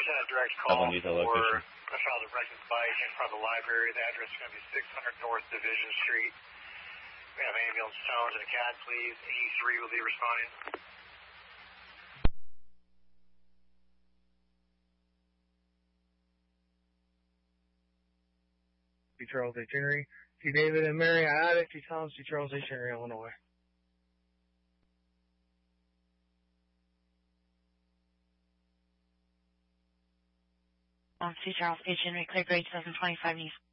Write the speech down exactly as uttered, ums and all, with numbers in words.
sent a direct call for a child that wrecked his bike in front of the library. The address is going to be six hundred North Division Street. We have ambulance tones and a cat, please. eighty-three will be responding. C. Charles H. Henry. C. David and Mary Iotic. C. Thomas C. Charles H. Henry, Illinois. Um, C. Charles H. Henry, clear grade seven twenty-five East.